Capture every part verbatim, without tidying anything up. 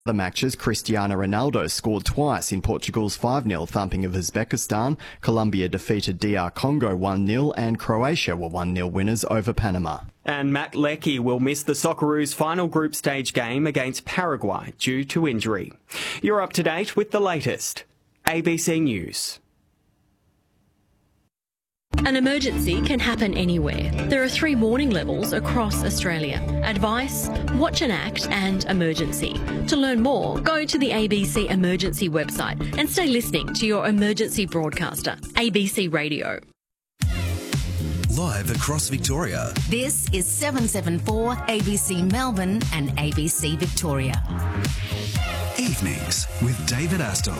The matches, Cristiano Ronaldo scored twice in Portugal's five nil thumping of Uzbekistan, Colombia defeated D R Congo one nil and Croatia were one nil winners over Panama. And Matt Leckie will miss the Socceroos' final group stage game against Paraguay due to injury. You're up to date with the latest. A B C News. An emergency can happen anywhere. There are three warning levels across Australia: advice, watch and act, and emergency. To learn more, go to the A B C Emergency website and stay listening to your emergency broadcaster, A B C Radio. Live across Victoria. This is seven seven four A B C Melbourne and A B C Victoria. Evenings with David Astle.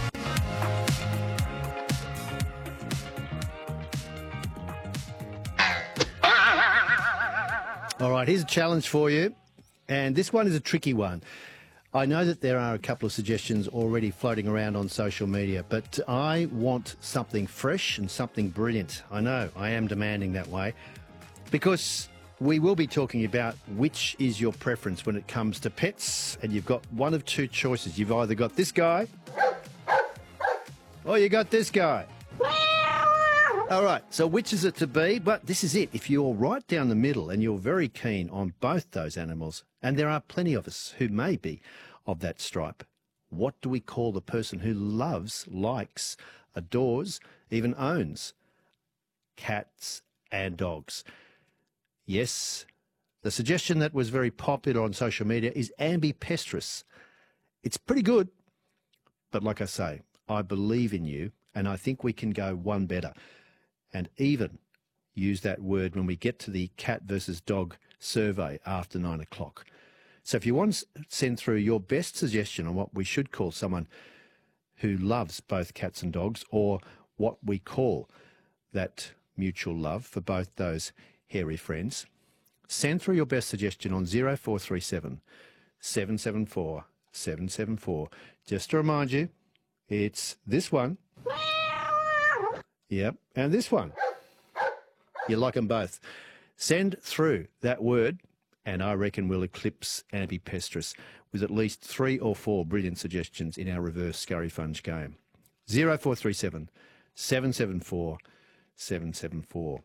All right, here's a challenge for you, and this one is a tricky one. I know that there are a couple of suggestions already floating around on social media, but I want something fresh and something brilliant. I know, I am demanding that way, because we will be talking about which is your preference when it comes to pets, and you've got one of two choices. You've either got this guy, or you got this guy. All right, so which is it to be? But this is it. If you're right down the middle and you're very keen on both those animals, and there are plenty of us who may be of that stripe, what do we call the person who loves, likes, adores, even owns cats and dogs? Yes, the suggestion that was very popular on social media is ambipestris. It's pretty good, but like I say, I believe in you, and I think we can go one better, and even use that word when we get to the cat versus dog survey after nine o'clock. So if you want to send through your best suggestion on what we should call someone who loves both cats and dogs, or what we call that mutual love for both those hairy friends, send through your best suggestion on zero four three seven, seven seven four, seven seven four. Just to remind you, it's this one. Yep, and this one. You like them both. Send through that word, and I reckon we'll eclipse ambipestris with at least three or four brilliant suggestions in our reverse Scurry Funge game. zero four three seven, seven seven four, seven seven four.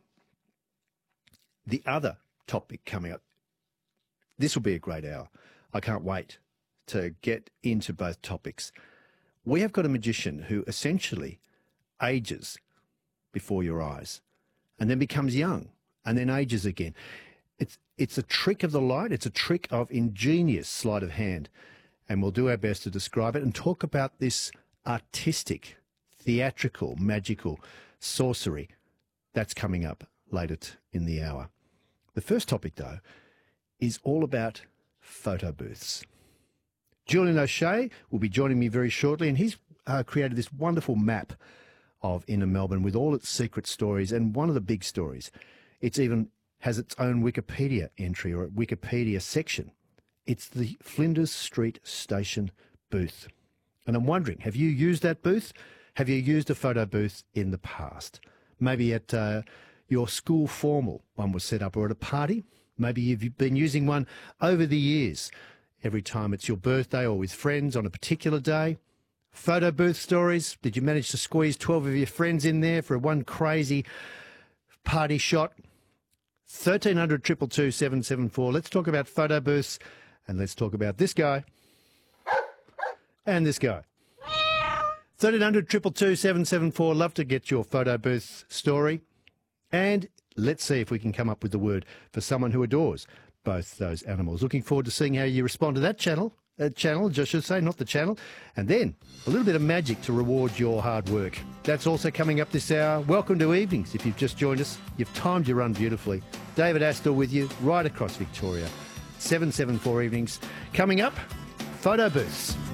The other topic coming up, this will be a great hour. I can't wait to get into both topics. We have got a magician who essentially ages before your eyes and then becomes young and then ages again. It's it's a trick of the light. It's a trick of ingenious sleight of hand, and we'll do our best to describe it and talk about this artistic, theatrical, magical sorcery that's coming up later in the hour. The first topic, though, is all about photo booths. Julian O'Shea will be joining me very shortly, and he's uh, created this wonderful map of inner Melbourne with all its secret stories, and one of the big stories, it's even has its own Wikipedia entry or a Wikipedia section. It's the Flinders Street Station booth. And I'm wondering, have you used that booth? Have you used a photo booth in the past? Maybe at uh, your school formal one was set up, or at a party. Maybe you've been using one over the years, every time it's your birthday or with friends on a particular day. Photo booth stories. Did you manage to squeeze twelve of your friends in there for one crazy party shot? thirteen hundred, two two two, seven seven four. Let's talk about photo booths, and let's talk about this guy and this guy. thirteen hundred, two two two, seven seven four. Love to get your photo booth story. And let's see if we can come up with the word for someone who adores both those animals. Looking forward to seeing how you respond to that channel. Uh, channel, I should say, not the channel. And then a little bit of magic to reward your hard work. That's also coming up this hour. Welcome to Evenings. If you've just joined us, you've timed your run beautifully. David Astle with you right across Victoria. seven seven four Evenings. Coming up, photo booths.